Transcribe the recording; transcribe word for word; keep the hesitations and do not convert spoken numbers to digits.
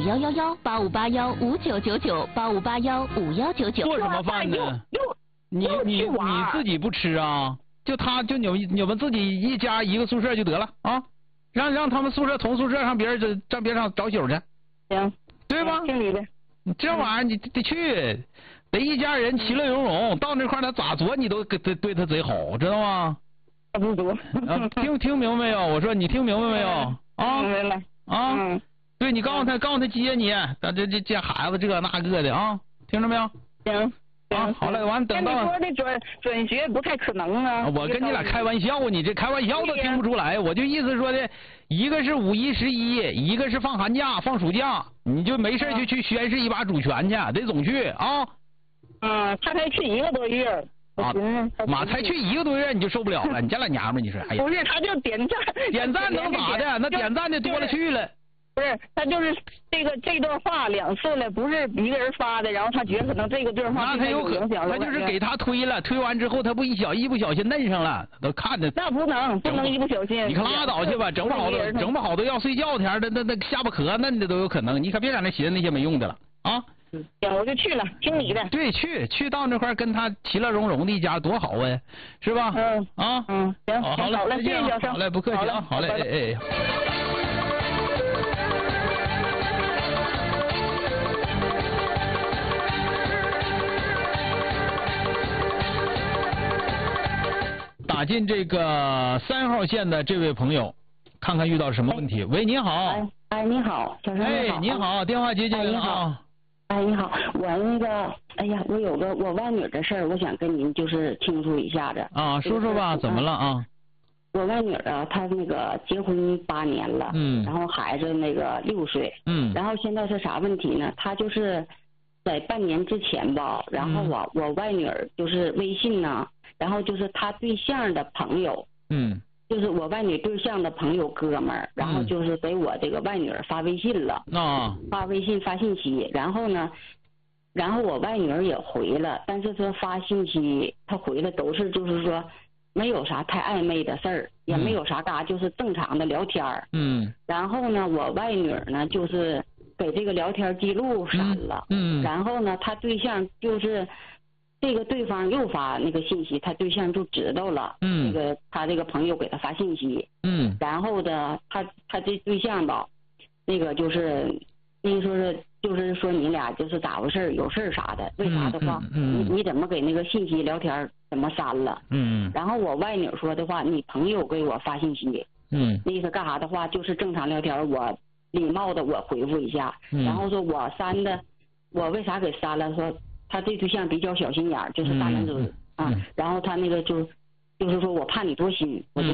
幺幺幺八五八幺五九九九八五八幺五幺九九。 做什么饭呢？你你你自己不吃啊？就他就你们你们自己一家一个宿舍就得了啊，让让他们宿舍同宿舍上别人这上别上找宿去。 行， 对吧？ 听你的。 这玩意儿你得去，得一家人其乐融融。到那块他咋做你都对对他贼好，知道吗？ 差不多。 啊，听听明白没有？我说你听明白没有？啊， 明白了。 啊， 嗯， 对你告诉他，告诉他接你，这这这这孩子这那个的啊，听着没有？ 行。 啊，好了，完等到。 你说的转转学不太可能啊。 我跟你俩开玩笑，你这开玩笑都听不出来。我就意思说的，一个是五一十一，一个是放寒假放暑假，你就没事就去宣誓一把主权去，得总去啊。 嗯，他才去一个多月。 啊，妈才去一个多月你就受不了了，你这老娘们你说，哎呀。 不是，他就点赞。 点赞能咋的？那点赞的多了去了。 不是，他就是这个这段话两次了，不是一个人发的，然后他觉得可能这个段话对他有影响， 他就是给他推了，推完之后他不一小一不小心嫩上了，都看着。 那不能，不能一不小心。 你可拉倒去吧，整不好都整不好都要睡觉前，那那那下巴壳嫩的都有可能，你可别在那寻思那些没用的了啊。 行，我就去了，听你的。 对，去去到那块跟他其乐融融的一家多好啊，是吧？ 嗯啊嗯，行， 好嘞， 好嘞，谢谢小生， 好嘞，不客气啊，好嘞，哎哎。打进这个三号线的这位朋友，看看遇到什么问题。喂，你好。 哎，哎，你好，小生你好。哎，你好，电话接进来了啊。 哎，你好，我那个，哎呀，我有个我外女的事儿，我想跟您就是倾诉一下子。 啊，说说吧，怎么了啊？ 我外女啊，她那个结婚八年了， 嗯， 然后孩子那个六岁， 嗯， 然后现在是啥问题呢？她就是在半年之前吧，然后我、嗯、我外女儿就是微信呢，然后就是她对象的朋友， 嗯， 就是我外女对象的朋友哥们儿，然后就是给我这个外女儿发微信了， 啊、 嗯，发微信发信息，然后呢，然后我外女儿也回了，但是说发信息她回了都是就是说。没有啥太暧昧的事儿，也没有啥嘎，就是正常的聊天儿。 嗯。 然后呢，我外女儿呢，就是给这个聊天记录删了。 嗯。 然后呢，他对象就是这个对方又发那个信息，他对象就知道了。 嗯。 这个他这个朋友给他发信息。 嗯。 然后呢，他他这对象吧，那个就是那个说是就是说你俩就是咋回事，有事啥的？为啥的话， 嗯嗯、 你你怎么给那个信息聊天？怎么删了？ 嗯， 然后我外女说的话，你朋友给我发信息， 嗯， 那意思干啥的话，就是正常聊天，我礼貌的我回复一下， 嗯、 然后说我删的，我为啥给删了？说他这对象比较小心眼儿，就是大男子、 嗯、 啊，然后他那个就就是说我怕你多心，我就